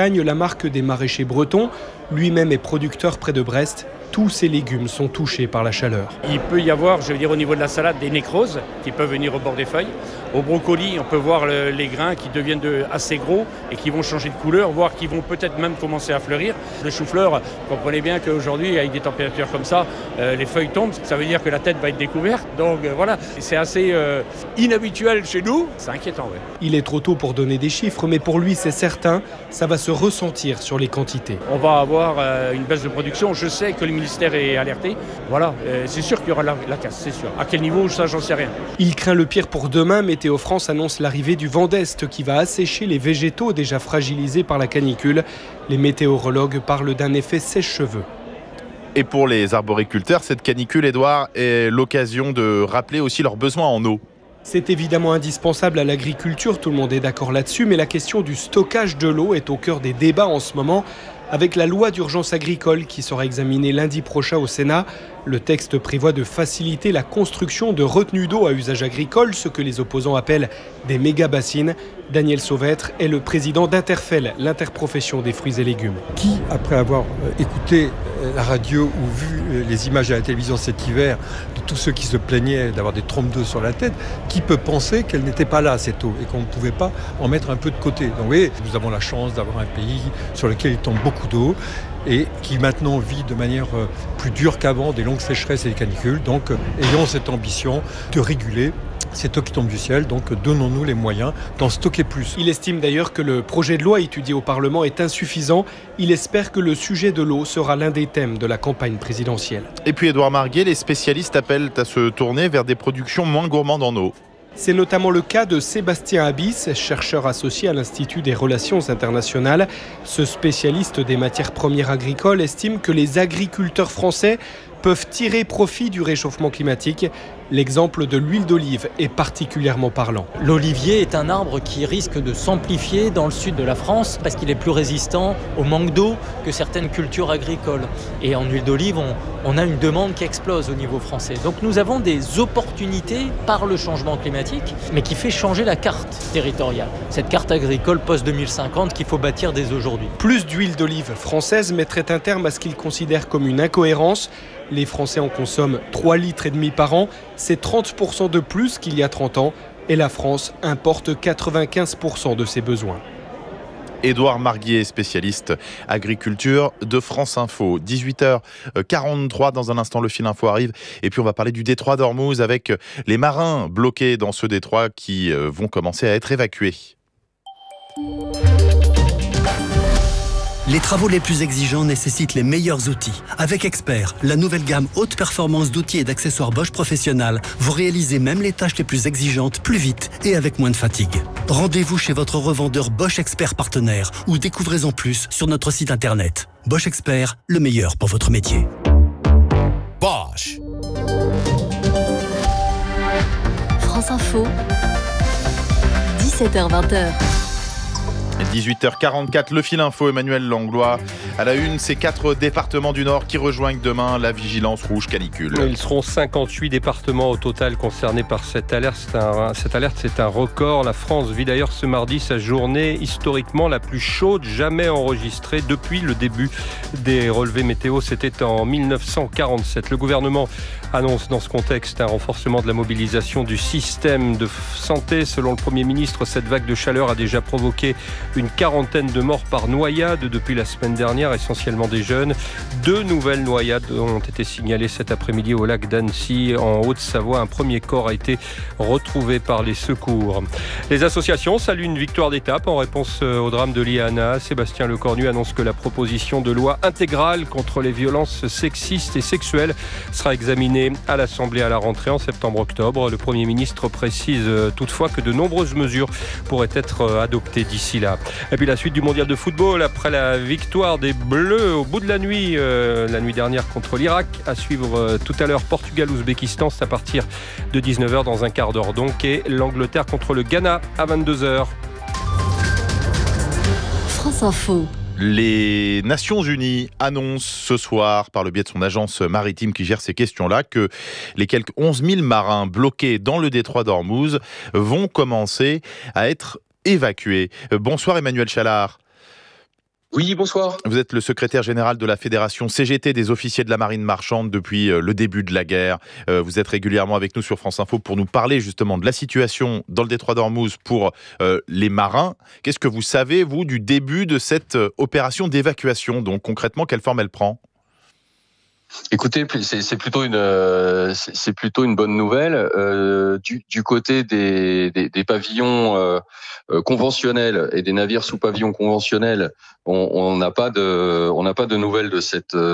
Bretagne, la marque des maraîchers bretons. Lui-même est producteur près de Brest. Tous ces légumes sont touchés par la chaleur. Il peut y avoir, au niveau de la salade, des nécroses qui peuvent venir au bord des feuilles. Au brocoli, on peut voir les grains qui deviennent assez gros et qui vont changer de couleur, voire qui vont peut-être même commencer à fleurir. Le chou-fleur, comprenez bien qu'aujourd'hui, avec des températures comme ça, les feuilles tombent. Ça veut dire que la tête va être découverte. Donc voilà, c'est assez inhabituel chez nous. C'est inquiétant, oui. Il est trop tôt pour donner des chiffres, mais pour lui, c'est certain, ça va se ressentir sur les quantités. On va avoir une baisse de production. Je sais que le ministère est alerté. Voilà, c'est sûr qu'il y aura la casse, c'est sûr. À quel niveau, ça, j'en sais rien. Il craint le pire pour demain. Météo France annonce l'arrivée du vent d'Est qui va assécher les végétaux déjà fragilisés par la canicule. Les météorologues parlent d'un effet sèche-cheveux. Et pour les arboriculteurs, cette canicule, Édouard, est l'occasion de rappeler aussi leurs besoins en eau. C'est évidemment indispensable à l'agriculture, tout le monde est d'accord là-dessus, mais la question du stockage de l'eau est au cœur des débats en ce moment. Avec la loi d'urgence agricole qui sera examinée lundi prochain au Sénat, le texte prévoit de faciliter la construction de retenues d'eau à usage agricole, ce que les opposants appellent des méga-bassines. Daniel Sauvêtre est le président d'Interfel, l'interprofession des fruits et légumes. Qui, après avoir écouté la radio ou vu les images à la télévision cet hiver de tous ceux qui se plaignaient d'avoir des trompes d'eau sur la tête, qui peut penser qu'elle n'était pas là, cette eau, et qu'on ne pouvait pas en mettre un peu de côté. Donc vous voyez, nous avons la chance d'avoir un pays sur lequel il tombe beaucoup d'eau et qui maintenant vit de manière plus dure qu'avant des longues sécheresses et des canicules. Donc ayons cette ambition de réguler cette eau qui tombe du ciel, donc donnons-nous les moyens d'en stocker plus. Il estime d'ailleurs que le projet de loi étudié au Parlement est insuffisant. Il espère que le sujet de l'eau sera l'un des thèmes de la campagne présidentielle. Et puis Édouard Marguet, les spécialistes appellent à se tourner vers des productions moins gourmandes en eau. C'est notamment le cas de Sébastien Abyss, chercheur associé à l'Institut des Relations Internationales. Ce spécialiste des matières premières agricoles estime que les agriculteurs français peuvent tirer profit du réchauffement climatique. L'exemple de l'huile d'olive est particulièrement parlant. L'olivier est un arbre qui risque de s'amplifier dans le sud de la France parce qu'il est plus résistant au manque d'eau que certaines cultures agricoles. Et en huile d'olive, on a une demande qui explose au niveau français. Donc nous avons des opportunités par le changement climatique, mais qui fait changer la carte territoriale. Cette carte agricole post-2050 qu'il faut bâtir dès aujourd'hui. Plus d'huile d'olive française mettrait un terme à ce qu'ils considèrent comme une incohérence. Les Français en consomment 3,5 litres par an. C'est 30% de plus qu'il y a 30 ans. Et la France importe 95% de ses besoins. Édouard Marguet, spécialiste agriculture de France Info. 18h43, dans un instant, le fil info arrive. Et puis on va parler du détroit d'Ormuz avec les marins bloqués dans ce détroit qui vont commencer à être évacués. Les travaux les plus exigeants nécessitent les meilleurs outils. Avec Expert, la nouvelle gamme haute performance d'outils et d'accessoires Bosch Professionnal, vous réalisez même les tâches les plus exigeantes plus vite et avec moins de fatigue. Rendez-vous chez votre revendeur Bosch Expert partenaire ou découvrez-en plus sur notre site internet. Bosch Expert, le meilleur pour votre métier. Bosch. France Info, 17h-20h. 18h44, le fil info, Emmanuel Langlois. À la une, ces 4 départements du Nord qui rejoignent demain la vigilance rouge canicule. Ils seront 58 départements au total concernés par cette alerte. Cette alerte, c'est un record. La France vit d'ailleurs ce mardi sa journée historiquement la plus chaude jamais enregistrée depuis le début des relevés météo. C'était en 1947. Le gouvernement annonce dans ce contexte un renforcement de la mobilisation du système de santé. Selon le Premier ministre, cette vague de chaleur a déjà provoqué une quarantaine de morts par noyade depuis la semaine dernière, essentiellement des jeunes. 2 nouvelles noyades ont été signalées cet après-midi au lac d'Annecy, en Haute-Savoie. Un premier corps a été retrouvé par les secours. Les associations saluent une victoire d'étape en réponse au drame de Liana. Sébastien Lecornu annonce que la proposition de loi intégrale contre les violences sexistes et sexuelles sera examinée à l'Assemblée à la rentrée en septembre-octobre. Le Premier ministre précise toutefois que de nombreuses mesures pourraient être adoptées d'ici là. Et puis la suite du mondial de football après la victoire des Bleus au bout de la nuit dernière contre l'Irak. À suivre tout à l'heure Portugal-Ouzbékistan, c'est à partir de 19h dans un quart d'heure donc, et l'Angleterre contre le Ghana à 22h. France Info. Les Nations Unies annoncent ce soir, par le biais de son agence maritime qui gère ces questions-là, que les quelques 11 000 marins bloqués dans le détroit d'Ormuz vont commencer à être évacués. Bonsoir Emmanuel Chalard. Oui, bonsoir. Vous êtes le secrétaire général de la Fédération CGT des officiers de la marine marchande depuis le début de la guerre. Vous êtes régulièrement avec nous sur France Info pour nous parler justement de la situation dans le détroit d'Ormuz pour les marins. Qu'est-ce que vous savez, vous, du début de cette opération d'évacuation? Donc concrètement, quelle forme elle prend? Écoutez, c'est plutôt une bonne nouvelle. Du côté des pavillons conventionnels et des navires sous pavillon conventionnel, on n'a pas de nouvelles de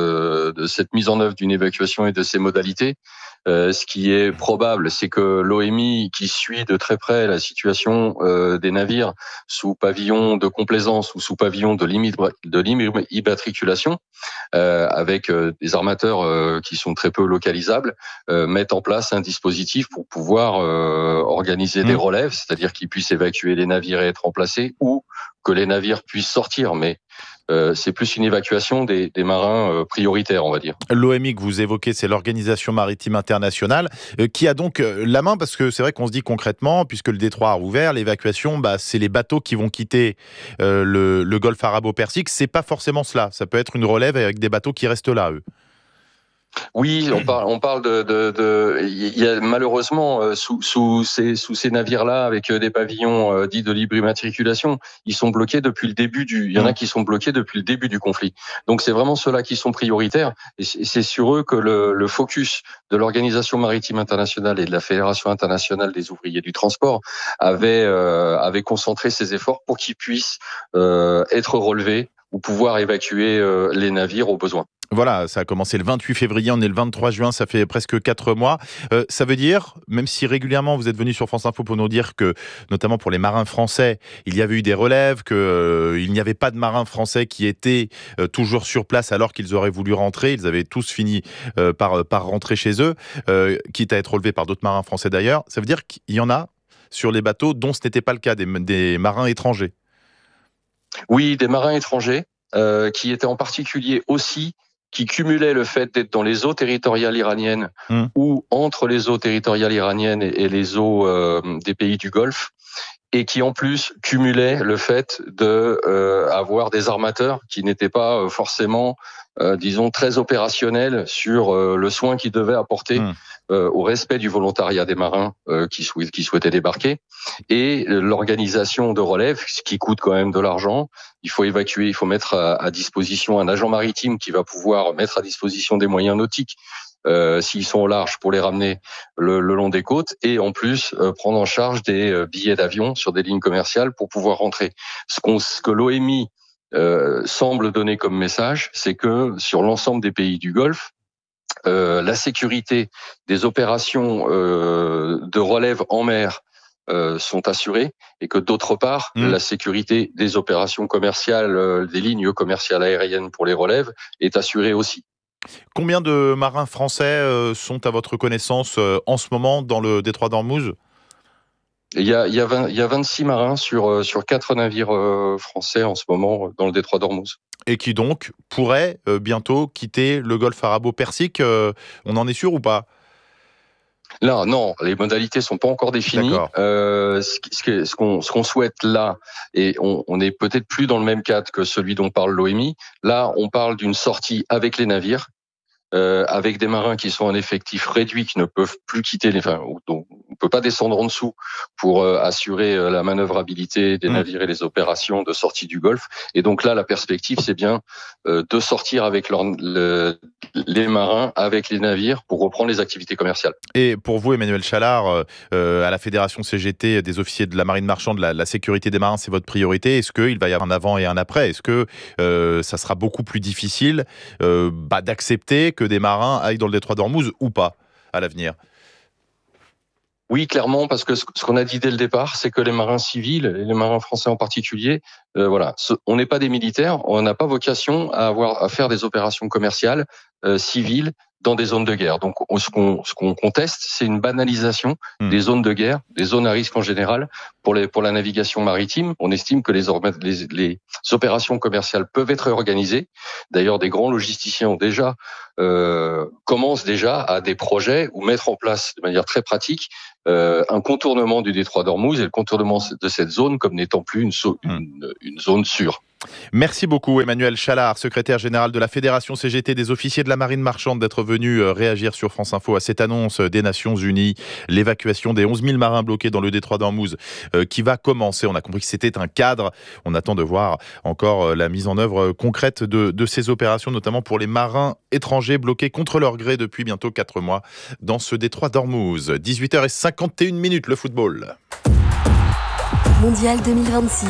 cette mise en œuvre d'une évacuation et de ses modalités. Ce qui est probable, c'est que l'OMI, qui suit de très près la situation des navires sous pavillon de complaisance ou sous pavillon de l'immatriculation, avec des armateurs qui sont très peu localisables, mettent en place un dispositif pour pouvoir organiser des relèves, c'est-à-dire qu'ils puissent évacuer les navires et être remplacés, ou que les navires puissent sortir, mais c'est plus une évacuation des marins prioritaires, on va dire. L'OMI que vous évoquez, c'est l'Organisation Maritime Internationale, qui a donc la main, parce que c'est vrai qu'on se dit concrètement, puisque le détroit a rouvert, l'évacuation, c'est les bateaux qui vont quitter le golfe arabo-persique. C'est pas forcément cela. Ça peut être une relève avec des bateaux qui restent là, eux. Oui, on parle il y a malheureusement sous ces navires-là avec des pavillons dits de libre immatriculation, ils sont bloqués depuis le début il y en a qui sont bloqués depuis le début du conflit. Donc c'est vraiment ceux-là qui sont prioritaires et c'est sur eux que le focus de l'Organisation Maritime Internationale et de la Fédération Internationale des Ouvriers du Transport avait concentré ses efforts pour qu'ils puissent être relevés ou pouvoir évacuer les navires au besoin. Voilà, ça a commencé le 28 février, on est le 23 juin, ça fait presque 4 mois. Ça veut dire, même si régulièrement vous êtes venu sur France Info pour nous dire que, notamment pour les marins français, il y avait eu des relèves, qu'il n'y avait pas de marins français qui étaient toujours sur place alors qu'ils auraient voulu rentrer. Ils avaient tous fini par rentrer chez eux, quitte à être relevés par d'autres marins français d'ailleurs. Ça veut dire qu'il y en a sur les bateaux dont ce n'était pas le cas, des marins étrangers. Oui, des marins étrangers qui étaient en particulier aussi qui cumulaient le fait d'être dans les eaux territoriales iraniennes ou entre les eaux territoriales iraniennes et les eaux des pays du Golfe, et qui en plus cumulaient le fait de avoir des armateurs qui n'étaient pas forcément, disons, très opérationnels sur le soin qu'ils devaient apporter au respect du volontariat des marins qui souhaitaient débarquer, et l'organisation de relève, ce qui coûte quand même de l'argent. Il faut évacuer, il faut mettre à disposition un agent maritime qui va pouvoir mettre à disposition des moyens nautiques s'ils sont au large pour les ramener le long des côtes, et en plus prendre en charge des billets d'avion sur des lignes commerciales pour pouvoir rentrer. Ce que l'OMI semble donner comme message, c'est que sur l'ensemble des pays du Golfe, la sécurité des opérations de relève en mer sont assurées, et que d'autre part, la sécurité des opérations commerciales, des lignes commerciales aériennes pour les relèves est assurée aussi. Combien de marins français sont à votre connaissance en ce moment dans le détroit d'Ormuz ? Il y a 26 marins sur 4 navires français en ce moment dans le détroit d'Ormuz. Et qui donc pourraient bientôt quitter le golfe arabo-persique, on en est sûr ou pas ? Là, non, les modalités sont pas encore définies. Ce qu'on souhaite là, et on est peut-être plus dans le même cadre que celui dont parle l'OMI. Là, on parle d'une sortie avec les navires, avec des marins qui sont en effectif réduit, qui ne peuvent plus quitter donc on peut pas descendre en dessous pour assurer la manœuvrabilité des navires et les opérations de sortie du Golfe. Et donc là, la perspective, c'est bien de sortir avec les marins, avec les navires, pour reprendre les activités commerciales. Et pour vous, Emmanuel Chalard, à la Fédération CGT des officiers de la marine marchande, la sécurité des marins, c'est votre priorité. Est-ce qu'il va y avoir un avant et un après ? Est-ce que ça sera beaucoup plus difficile d'accepter que des marins aillent dans le détroit d'Ormuz ou pas à l'avenir ? Oui, clairement, parce que ce qu'on a dit dès le départ, c'est que les marins civils, et les marins français en particulier, on n'est pas des militaires, on n'a pas vocation à faire des opérations commerciales civiles dans des zones de guerre. Donc, ce qu'on conteste, c'est une banalisation des zones de guerre, des zones à risque en général pour la navigation maritime. On estime que les opérations commerciales peuvent être organisées. D'ailleurs, des grands logisticiens commencent déjà à des projets ou mettre en place de manière très pratique un contournement du détroit d'Ormuz et le contournement de cette zone comme n'étant plus une zone sûre. Merci beaucoup Emmanuel Chalard, secrétaire général de la Fédération CGT des officiers de la marine marchande, d'être venu réagir sur France Info à cette annonce des Nations Unies, l'évacuation des 11 000 marins bloqués dans le détroit d'Ormuz qui va commencer. On a compris que c'était un cadre. On attend de voir encore la mise en œuvre concrète de ces opérations, notamment pour les marins étrangers bloqués contre leur gré depuis bientôt 4 mois dans ce détroit d'Ormuz. 18h51, le football. Mondial 2026.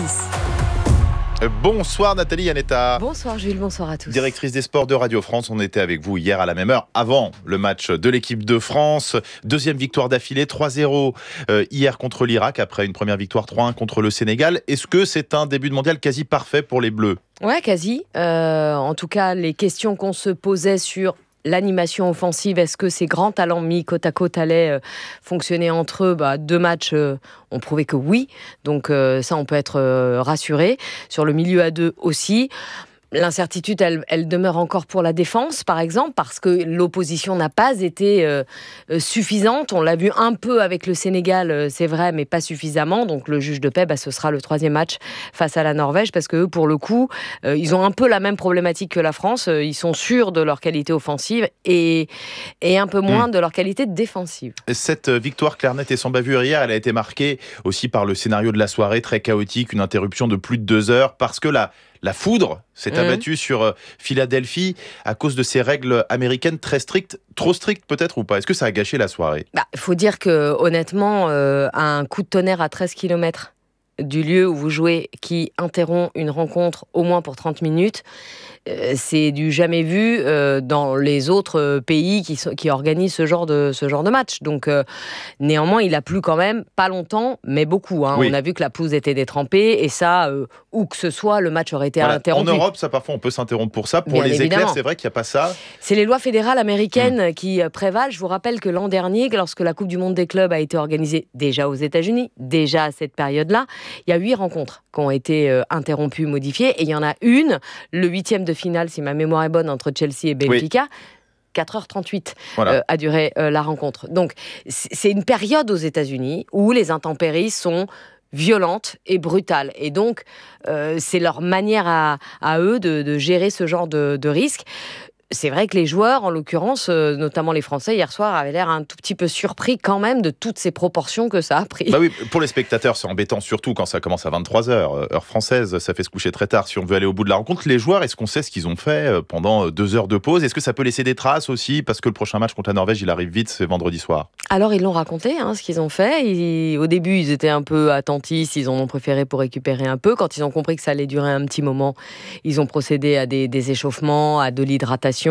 Bonsoir Nathalie Yanetta. Bonsoir Jules, bonsoir à tous. Directrice des sports de Radio France, on était avec vous hier à la même heure, avant le match de l'équipe de France. Deuxième victoire d'affilée, 3-0 hier contre l'Irak, après une première victoire 3-1 contre le Sénégal. Est-ce que c'est un début de mondial quasi parfait pour les Bleus ? Ouais, quasi. En tout cas, les questions qu'on se posait sur l'animation offensive, est-ce que ces grands talents mis côte à côte allaient fonctionner entre eux ? 2 matchs ont prouvé que oui. Donc ça, on peut être rassuré. Sur le milieu à 2 aussi. L'incertitude, elle demeure encore pour la défense, par exemple, parce que l'opposition n'a pas été suffisante. On l'a vu un peu avec le Sénégal, c'est vrai, mais pas suffisamment. Donc le juge de paix, ce sera le 3e match face à la Norvège, parce que pour le coup, ils ont un peu la même problématique que la France. Ils sont sûrs de leur qualité offensive et un peu moins de leur qualité défensive. Cette victoire claire, nette et sans bavure hier, elle a été marquée aussi par le scénario de la soirée, très chaotique, une interruption de plus de 2 heures, parce que la foudre s'est abattue sur Philadelphie à cause de ces règles américaines très strictes, trop strictes peut-être ou pas ? Est-ce que ça a gâché la soirée ? Il faut dire que honnêtement, un coup de tonnerre à 13 km du lieu où vous jouez qui interrompt une rencontre au moins pour 30 minutes, c'est du jamais vu dans les autres pays qui organisent ce genre de match. Donc néanmoins, il a plu quand même pas longtemps, mais beaucoup. Oui. On a vu que la pelouse était détrempée et ça, où que ce soit, le match aurait été interrompu. En Europe, ça parfois on peut s'interrompre pour ça. Pour bien les éclairs, c'est vrai qu'il n'y a pas ça. C'est les lois fédérales américaines qui prévalent. Je vous rappelle que l'an dernier, lorsque la Coupe du Monde des clubs a été organisée déjà aux États-Unis, déjà à cette période-là, il y a 8 rencontres qui ont été interrompues, modifiées, et il y en a une, le 8e de finale, si ma mémoire est bonne, entre Chelsea et Benfica. Oui. 4h38 a duré la rencontre. Donc, c'est une période aux États-Unis où les intempéries sont violentes et brutales. Et donc, c'est leur manière à eux de gérer ce genre de risque. C'est vrai que les joueurs, en l'occurrence, notamment les Français, hier soir, avaient l'air un tout petit peu surpris quand même de toutes ces proportions que ça a pris. Oui, pour les spectateurs, c'est embêtant, surtout quand ça commence à 23h, heure française, ça fait se coucher très tard si on veut aller au bout de la rencontre. Les joueurs, est-ce qu'on sait ce qu'ils ont fait pendant 2 heures de pause ? Est-ce que ça peut laisser des traces aussi ? Parce que le prochain match contre la Norvège, il arrive vite, c'est vendredi soir. Alors, ils l'ont raconté, ce qu'ils ont fait. Au début, ils étaient un peu attentifs, ils en ont préféré pour récupérer un peu. Quand ils ont compris que ça allait durer un petit moment, ils ont procédé à des échauffements, à de l'hydratation.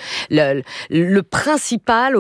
Le principal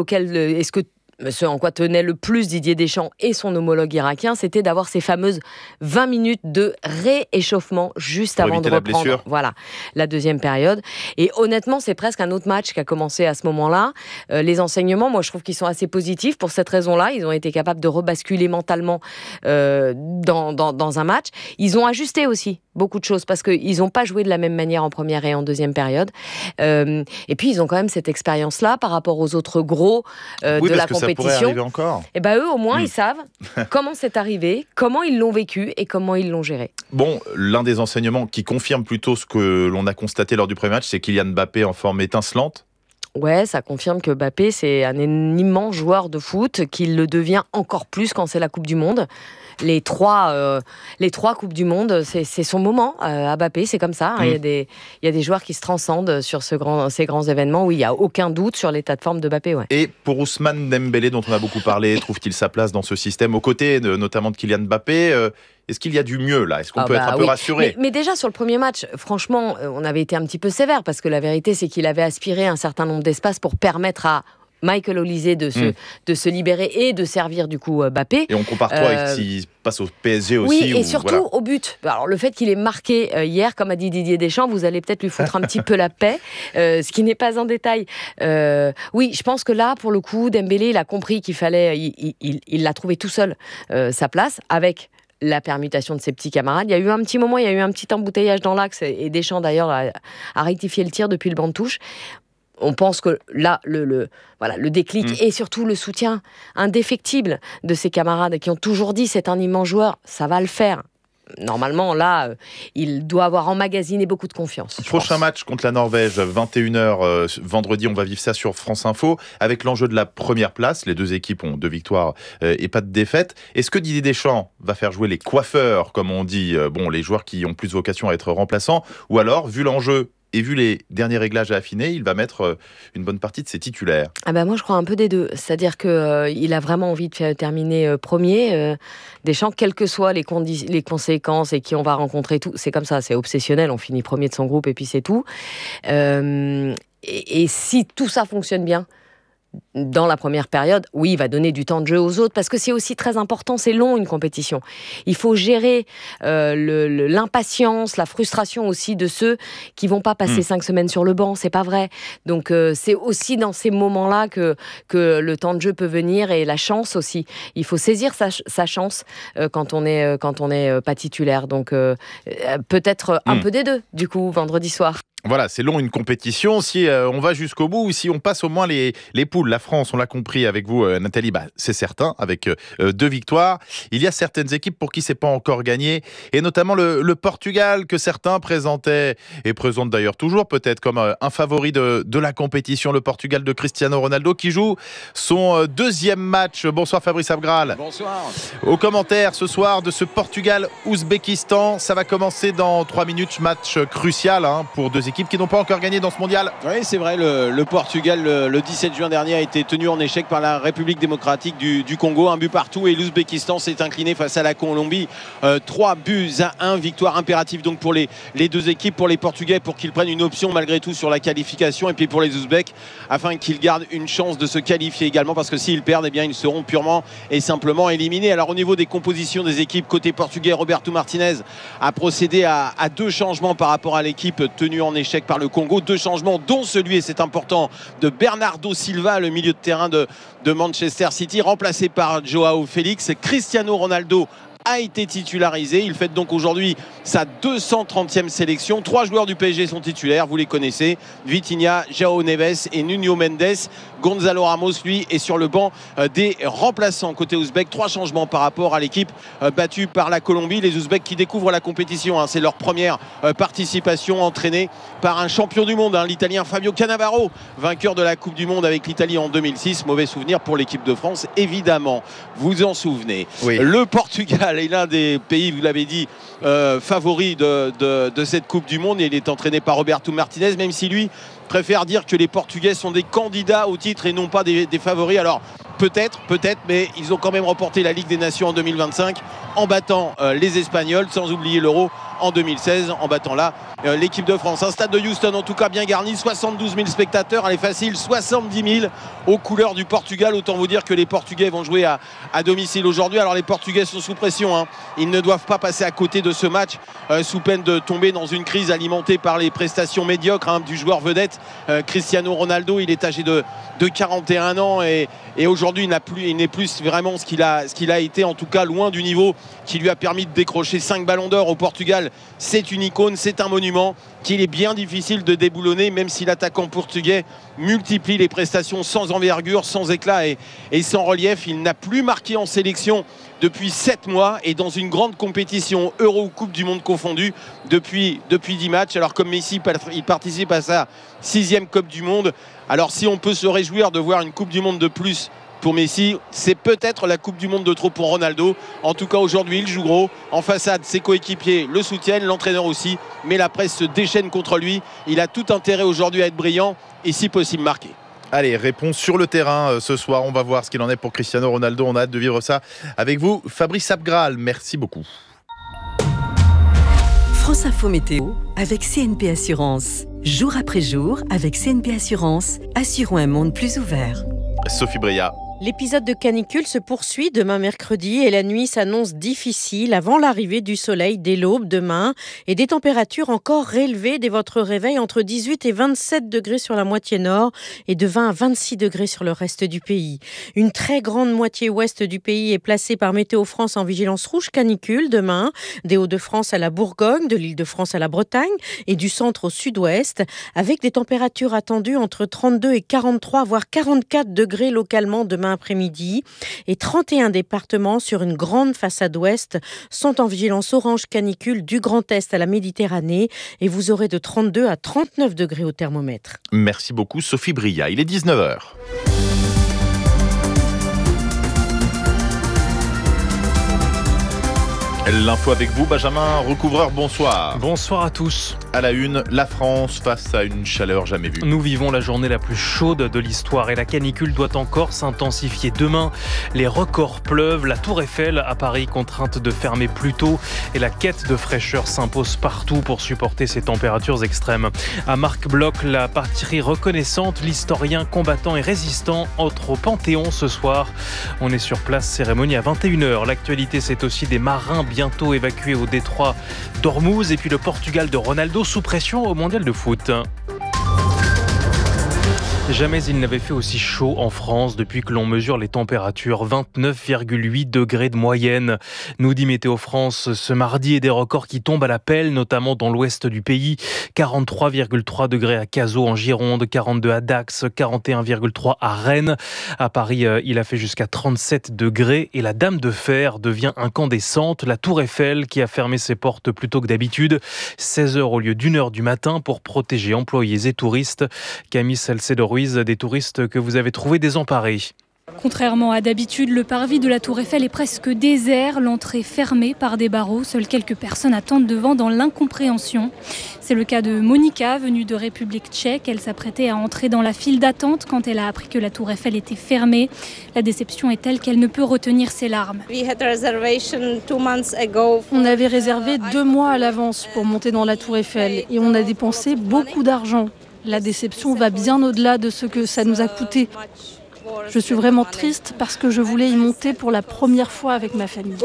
ce en quoi tenait le plus Didier Deschamps et son homologue irakien, c'était d'avoir ces fameuses 20 minutes de rééchauffement juste avant de reprendre la deuxième période. Et honnêtement, c'est presque un autre match qui a commencé à ce moment-là. Les enseignements, moi, je trouve qu'ils sont assez positifs pour cette raison-là. Ils ont été capables de rebasculer mentalement dans un match. Ils ont ajusté aussi beaucoup de choses parce qu'ils n'ont pas joué de la même manière en première et en deuxième période. Et puis, ils ont quand même cette expérience-là par rapport aux autres gros de la compétition. Ça pourrait arriver encore. Et eux, au moins, ils savent comment c'est arrivé, comment ils l'ont vécu et comment ils l'ont géré. Bon, l'un des enseignements qui confirme plutôt ce que l'on a constaté lors du premier match, c'est Kylian Mbappé en forme étincelante. Ouais, ça confirme que Mbappé, c'est un immense joueur de foot, qu'il le devient encore plus quand c'est la Coupe du Monde. Les trois Coupes du Monde, c'est son moment à Mbappé, c'est comme ça. Il y a des joueurs qui se transcendent sur ces grands événements où il n'y a aucun doute sur l'état de forme de Mbappé. Ouais. Et pour Ousmane Dembélé, dont on a beaucoup parlé, trouve-t-il sa place dans ce système, aux côtés notamment de Kylian Mbappé est-ce qu'il y a du mieux là ? Est-ce qu'on peut être un peu rassuré ? Mais déjà sur le premier match, franchement, on avait été un petit peu sévère parce que la vérité, c'est qu'il avait aspiré un certain nombre d'espaces pour permettre à Michael Olise de se libérer et de servir du coup Mbappé. Et on compare quoi avec s'il passe au PSG aussi ? Oui, et surtout au but. Alors le fait qu'il ait marqué hier, comme a dit Didier Deschamps, vous allez peut-être lui foutre un petit peu la paix, ce qui n'est pas un détail. Oui, je pense que là, pour le coup, Dembélé, il a compris qu'il fallait, il l'a trouvé tout seul sa place avec la permutation de ses petits camarades. Il y a eu un petit moment, il y a eu un petit embouteillage dans l'axe et Deschamps d'ailleurs a rectifié le tir depuis le banc de touche. On pense que là, le déclic et surtout le soutien indéfectible de ses camarades qui ont toujours dit c'est un immense joueur, ça va le faire. normalement, là, il doit avoir emmagasiné beaucoup de confiance. Prochain match contre la Norvège, 21h vendredi, on va vivre ça sur France Info, avec l'enjeu de la première place. Les deux équipes ont 2 victoires et pas de défaite. Est-ce que Didier Deschamps va faire jouer les coiffeurs, comme on dit, les joueurs qui ont plus vocation à être remplaçants, ou alors, vu l'enjeu et vu les derniers réglages à affiner, il va mettre une bonne partie de ses titulaires? Moi, je crois un peu des deux. C'est-à-dire qu'il a vraiment envie de terminer premier. Deschamps, quelles que soient les conséquences et qui on va rencontrer, tout, c'est comme ça, c'est obsessionnel. On finit premier de son groupe et puis c'est tout. Et si tout ça fonctionne bien, dans la première période, oui, il va donner du temps de jeu aux autres, parce que c'est aussi très important, c'est long une compétition. Il faut gérer l'impatience, la frustration aussi de ceux qui vont pas passer 5 semaines sur le banc, c'est pas vrai. Donc c'est aussi dans ces moments-là que le temps de jeu peut venir, et la chance aussi. Il faut saisir sa chance quand on est pas titulaire. Donc peut-être un peu des deux, du coup, vendredi soir. Voilà, c'est long une compétition. Si on va jusqu'au bout, ou si on passe au moins les poules, la France, on l'a compris avec vous, Nathalie, c'est certain, avec 2 victoires. Il y a certaines équipes pour qui c'est pas encore gagné, et notamment le Portugal, que certains présentaient, et présentent d'ailleurs toujours peut-être, comme un favori de la compétition. Le Portugal de Cristiano Ronaldo, qui joue son 2e match. Bonsoir Fabrice Abgral. Bonsoir. Au commentaire ce soir de ce Portugal-Ouzbékistan, ça va commencer dans 3 minutes, match crucial pour 2 équipes qui n'ont pas encore gagné dans ce mondial. Oui, c'est vrai, le Portugal le 17 juin dernier a été tenu en échec par la République démocratique du Congo, 1 but partout, et l'Ouzbékistan s'est incliné face à la Colombie, 3-1, victoire impérative donc pour les 2 équipes, pour les Portugais, pour qu'ils prennent une option malgré tout sur la qualification, et puis pour les Ouzbeks, afin qu'ils gardent une chance de se qualifier également, parce que s'ils perdent, ils seront purement et simplement éliminés. Alors au niveau des compositions des équipes, côté portugais, Roberto Martinez a procédé à 2 changements par rapport à l'équipe tenue en échec par le Congo, 2 changements, dont celui, et c'est important, de Bernardo Silva, le milieu de terrain de Manchester City, remplacé par Joao Félix. Cristiano Ronaldo a été titularisé. Il fête donc aujourd'hui sa 230e sélection. 3 joueurs du PSG sont titulaires, vous les connaissez: Vitinha, João Neves et Nuno Mendes. Gonzalo Ramos, lui, est sur le banc des remplaçants. Côté ouzbek, 3 changements par rapport à l'équipe battue par la Colombie. Les Ouzbeks qui découvrent la compétition, c'est leur première participation, entraînée par un champion du monde, l'Italien Fabio Cannavaro, vainqueur de la Coupe du Monde avec l'Italie en 2006. Mauvais souvenir pour l'équipe de France, évidemment, vous en souvenez. Oui. Le Portugal est l'un des pays, vous l'avez dit, favoris de cette Coupe du Monde, et il est entraîné par Roberto Martinez, même si lui préfère dire que les Portugais sont des candidats au titre et non pas des favoris. Alors peut-être, mais ils ont quand même remporté la Ligue des Nations en 2025 en battant les Espagnols, sans oublier l'Euro en 2016, en battant là l'équipe de France. Un stade de Houston en tout cas bien garni, 72 000 spectateurs, allez facile, 70 000 aux couleurs du Portugal. Autant vous dire que les Portugais vont jouer à domicile aujourd'hui. Alors les Portugais sont sous pression, ils ne doivent pas passer à côté de ce match sous peine de tomber dans une crise alimentée par les prestations médiocres du joueur vedette Cristiano Ronaldo. Il est âgé de 41 ans et aujourd'hui il n'est plus vraiment ce qu'il a été, en tout cas loin du niveau qui lui a permis de décrocher 5 ballons d'or au Portugal. C'est une icône, c'est un monument qu'il est bien difficile de déboulonner, même si l'attaquant portugais multiplie les prestations sans envergure, sans éclat et sans relief. Il n'a plus marqué en sélection depuis 7 mois, et dans une grande compétition Euro ou Coupe du Monde confondue depuis 10 matchs. Alors comme Messi, il participe à sa 6e Coupe du Monde. Alors si on peut se réjouir de voir une Coupe du Monde de plus pour Messi, c'est peut-être la Coupe du Monde de trop pour Ronaldo. En tout cas aujourd'hui il joue gros. En façade, ses coéquipiers le soutiennent, l'entraîneur aussi, mais la presse se déchaîne contre lui. Il a tout intérêt aujourd'hui à être brillant et si possible marqué. Allez, réponse sur le terrain ce soir. On va voir ce qu'il en est pour Cristiano Ronaldo. On a hâte de vivre ça avec vous. Fabrice Abgral, merci beaucoup. France Info Météo avec CNP Assurance. Jour après jour, avec CNP Assurance, assurons un monde plus ouvert. Sophie Bria. L'épisode de canicule se poursuit demain mercredi et la nuit s'annonce difficile avant l'arrivée du soleil dès l'aube demain et des températures encore élevées dès votre réveil, entre 18 et 27 degrés sur la moitié nord et de 20 à 26 degrés sur le reste du pays. Une très grande moitié ouest du pays est placée par Météo France en vigilance rouge canicule demain, des Hauts-de-France à la Bourgogne, de l'Île-de-France à la Bretagne et du centre au sud-ouest, avec des températures attendues entre 32 et 43 voire 44 degrés localement demain demain après-midi. Et 31 départements sur une grande façade ouest sont en vigilance orange canicule du Grand Est à la Méditerranée. Et vous aurez de 32 à 39 degrés au thermomètre. Merci beaucoup Sophie Bria. Il est 19h. L'info avec vous, Benjamin Recouvreur, bonsoir. Bonsoir à tous. À la une, la France face à une chaleur jamais vue. Nous vivons la journée la plus chaude de l'histoire et la canicule doit encore s'intensifier demain. Les records pleuvent, la Tour Eiffel à Paris contrainte de fermer plus tôt et la quête de fraîcheur s'impose partout pour supporter ces températures extrêmes. À Marc Bloch, la patrie reconnaissante, l'historien, combattant et résistant entre au Panthéon ce soir. On est sur place, cérémonie à 21h. L'actualité, c'est aussi des marins bientôt évacués au détroit d'Ormuz et puis le Portugal de Ronaldo sous pression au mondial de foot. Jamais il n'avait fait aussi chaud en France depuis que l'on mesure les températures, 29,8 degrés de moyenne. Nous dit Météo France ce mardi et des records qui tombent à la pelle, notamment dans l'ouest du pays. 43,3 degrés à Cazaux en Gironde, 42 à Dax, 41,3 à Rennes. À Paris, il a fait jusqu'à 37 degrés et la Dame de Fer devient incandescente. La Tour Eiffel qui a fermé ses portes plus tôt que d'habitude, 16h au lieu d'1h du matin pour protéger employés et touristes. Camille Salcedo-Ruiz, des touristes que vous avez trouvés désemparés. Contrairement à d'habitude, le parvis de la Tour Eiffel est presque désert, l'entrée fermée par des barreaux. Seules quelques personnes attendent devant dans l'incompréhension. C'est le cas de Monika, venue de République tchèque. Elle s'apprêtait à entrer dans la file d'attente quand elle a appris que la Tour Eiffel était fermée. La déception est telle qu'elle ne peut retenir ses larmes. On avait réservé 2 mois à l'avance pour monter dans la Tour Eiffel et on a dépensé beaucoup d'argent. La déception va bien au-delà de ce que ça nous a coûté. Je suis vraiment triste parce que je voulais y monter pour la première fois avec ma famille.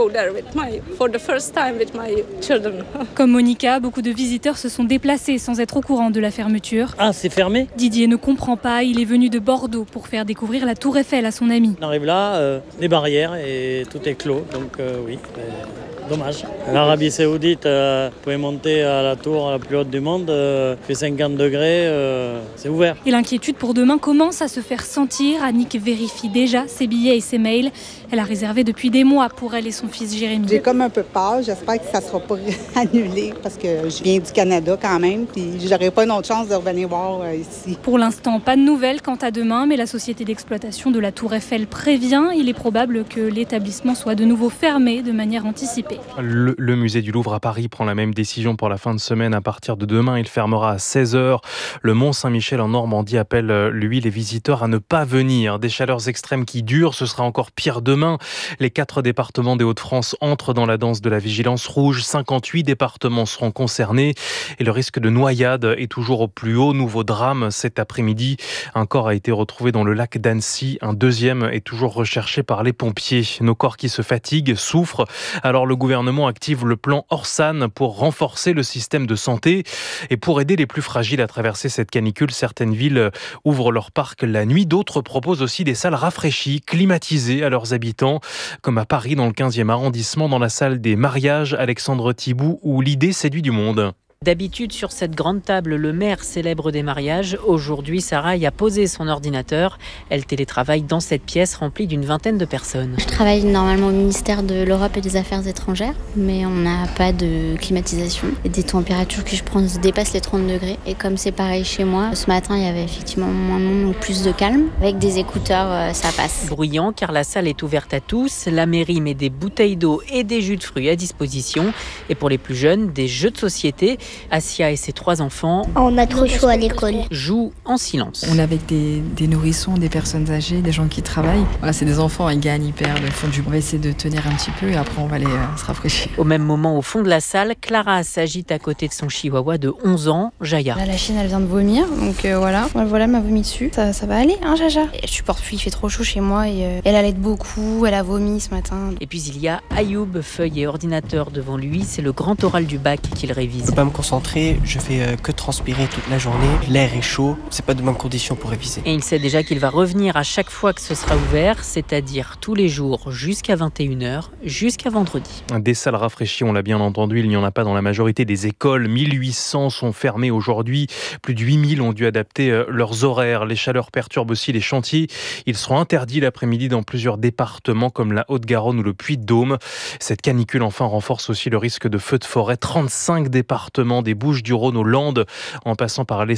Comme Monika, beaucoup de visiteurs se sont déplacés sans être au courant de la fermeture. Ah, c'est fermé ? Didier ne comprend pas, il est venu de Bordeaux pour faire découvrir la Tour Eiffel à son ami. On arrive là, les barrières et tout est clos, donc oui. Dommage. L'Arabie Saoudite, vous pouvez monter à la tour la plus haute du monde, fait 50 degrés, c'est ouvert. Et l'inquiétude pour demain commence à se faire sentir. Annick vérifie déjà ses billets et ses mails. Elle a réservé depuis des mois pour elle et son fils Jérémy. J'ai comme un peu peur, j'espère que ça ne sera pas annulé parce que je viens du Canada quand même, puis j'aurai pas une autre chance de revenir voir ici. Pour l'instant, pas de nouvelles quant à demain, mais la société d'exploitation de la Tour Eiffel prévient. Il est probable que l'établissement soit de nouveau fermé de manière anticipée. Le musée du Louvre à Paris prend la même décision pour la fin de semaine. À partir de demain, il fermera à 16h. Le Mont-Saint-Michel en Normandie appelle, lui, les visiteurs à ne pas venir. Des chaleurs extrêmes qui durent, ce sera encore pire demain. Les 4 départements des Hauts-de-France entrent dans la danse de la vigilance rouge. 58 départements seront concernés et le risque de noyade est toujours au plus haut. Nouveau drame cet après-midi. Un corps a été retrouvé dans le lac d'Annecy. Un deuxième est toujours recherché par les pompiers. Nos corps qui se fatiguent, souffrent. Alors le gouvernement active le plan Orsan pour renforcer le système de santé et pour aider les plus fragiles à traverser cette canicule. Certaines villes ouvrent leurs parcs la nuit, d'autres proposent aussi des salles rafraîchies, climatisées à leurs habitants, comme à Paris dans le 15e arrondissement, dans la salle des mariages Alexandre Thibout où l'idée séduit du monde. D'habitude, sur cette grande table, le maire célèbre des mariages. Aujourd'hui, Sarah y a posé son ordinateur. Elle télétravaille dans cette pièce remplie d'une vingtaine de personnes. Je travaille normalement au ministère de l'Europe et des Affaires étrangères, mais on n'a pas de climatisation. Et des températures que je prends dépassent les 30 degrés. Et comme c'est pareil chez moi, ce matin, il y avait effectivement moins de monde, plus de calme. Avec des écouteurs, ça passe. Bruyant, car la salle est ouverte à tous. La mairie met des bouteilles d'eau et des jus de fruits à disposition. Et pour les plus jeunes, des jeux de société. Assia et ses 3 enfants, on a trop chaud à l'école, jouent en silence. On est avec des nourrissons, des personnes âgées, des gens qui travaillent. Voilà, c'est des enfants, ils gagnent, ils perdent, ils font du... On va essayer de tenir un petit peu et après on va aller se rafraîchir. Au même moment, au fond de la salle, Clara s'agite à côté de son chihuahua de 11 ans, Jaya. La chienne, elle vient de vomir, donc voilà, elle m'a vomi dessus. Ça va aller, hein, Jaja? Elle supporte plus, il fait trop chaud chez moi et elle allait beaucoup, elle a vomi ce matin. Et puis il y a Ayoub, feuille et ordinateur devant lui, c'est le grand oral du bac qu'il révise. Je peux pas me concentré, je fais que transpirer toute la journée. L'air est chaud, c'est pas de bonnes conditions pour réviser. Et il sait déjà qu'il va revenir à chaque fois que ce sera ouvert, c'est-à-dire tous les jours jusqu'à 21h, jusqu'à vendredi. Des salles rafraîchies, on l'a bien entendu, il n'y en a pas dans la majorité des écoles. 1800 sont fermées aujourd'hui. Plus de 8000 ont dû adapter leurs horaires. Les chaleurs perturbent aussi les chantiers. Ils seront interdits l'après-midi dans plusieurs départements comme la Haute-Garonne ou le Puy-de-Dôme. Cette canicule enfin renforce aussi le risque de feux de forêt. 35 départements des Bouches-du-Rhône aux Landes, en passant par l'Essonne